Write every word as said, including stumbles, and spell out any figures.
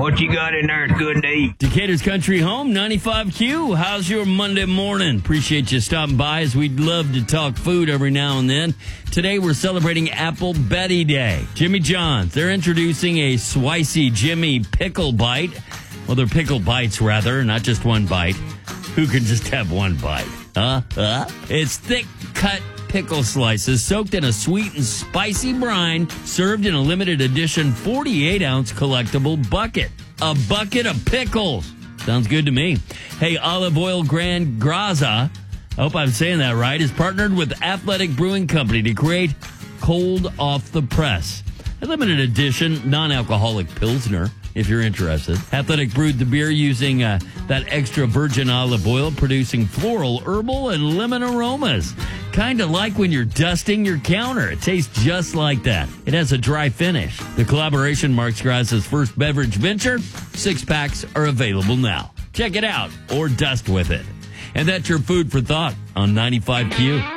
What you got in there is good to eat. Decatur's Country Home, ninety-five Q. How's your Monday morning? Appreciate you stopping by, as we'd love to talk food every now and then. Today we're celebrating Apple Betty Day. Jimmy John's, they're introducing a Swicy Jimmy Pickle Bite. Well, they're pickle bites, rather, not just one bite. Who can just have one bite? Huh? Huh? It's thick-cut pickle slices soaked in a sweet and spicy brine, served in a limited edition forty-eight ounce collectible bucket. A bucket of pickles. Sounds good to me. Hey, Olive Oil Grand Graza, I hope I'm saying that right, is partnered with Athletic Brewing Company to create Cold Off the Press, a limited edition non-alcoholic Pilsner, if you're interested. Athletic brewed the beer using uh, that extra virgin olive oil, producing floral, herbal, and lemon aromas. Kind of like when you're dusting your counter. It tastes just like that. It has a dry finish. The collaboration marks Graza's first beverage venture. Six packs are available now. Check it out or dust with it. And that's your food for thought on ninety-five Q.